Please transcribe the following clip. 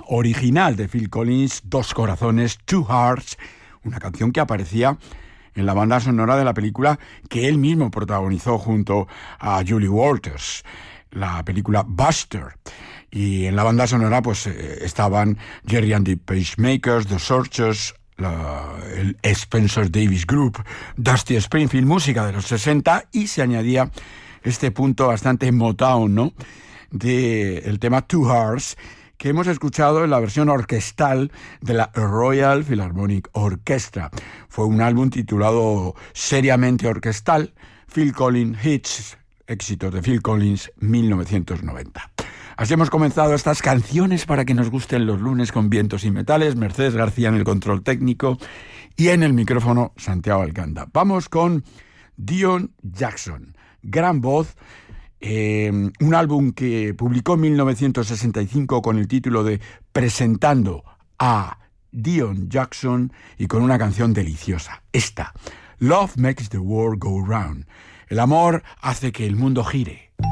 original de Phil Collins, Dos Corazones, Two Hearts, una canción que aparecía en la banda sonora de la película que él mismo protagonizó junto a Julie Walters, la película Buster. Y en la banda sonora pues estaban Jerry and the Pacemakers, The Searchers, el Spencer Davis Group, Dusty Springfield, música de los 60, y se añadía este punto bastante Motown, ¿no?, del tema Two Hearts, que hemos escuchado en la versión orquestal de la Royal Philharmonic Orchestra. Fue un álbum titulado seriamente orquestal, Phil Collins Hits, éxitos de Phil Collins, 1990. Así hemos comenzado estas canciones para que nos gusten los lunes con Vientos y Metales. Mercedes García en el control técnico y en el micrófono Santiago Alcanda. Vamos con Dion Jackson, gran voz. Un álbum que publicó en 1965 con el título de Presentando a Dion Jackson y con una canción deliciosa, esta, Love Makes the World Go Round. El amor hace que el mundo gire.